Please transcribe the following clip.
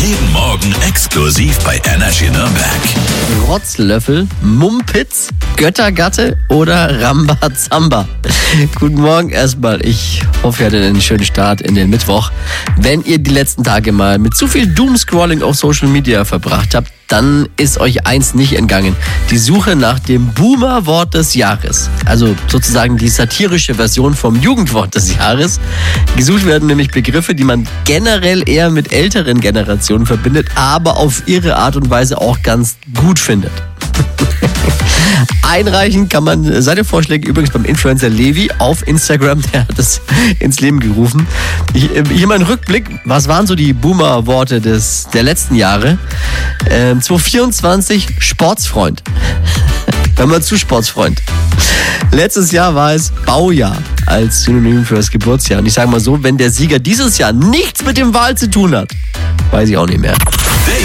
Jeden Morgen exklusiv bei Energy Nürnberg. Rotzlöffel, Mumpitz, Göttergatte oder Rambazamba? Guten Morgen erstmal. Ich hoffe, ihr hattet einen schönen Start in den Mittwoch. Wenn ihr die letzten Tage mal mit zu viel Doomscrolling auf Social Media verbracht habt, dann ist euch eins nicht entgangen. Die Suche nach dem Boomer-Wort des Jahres. Also sozusagen die satirische Version vom Jugendwort des Jahres. Gesucht werden nämlich Begriffe, die man generell eher mit älteren Generationen verbindet, aber auf ihre Art und Weise auch ganz gut findet. Einreichen kann man seine Vorschläge übrigens beim Influencer Levi auf Instagram, der hat es ins Leben gerufen. Hier mal ein Rückblick, was waren so die Boomer-Worte der letzten Jahre? 2024 Sportsfreund. Hör mal zu, Sportsfreund. Letztes Jahr war es Baujahr als Synonym für das Geburtsjahr. Und ich sage mal so, wenn der Sieger dieses Jahr nichts mit dem Wahl zu tun hat, weiß ich auch nicht mehr.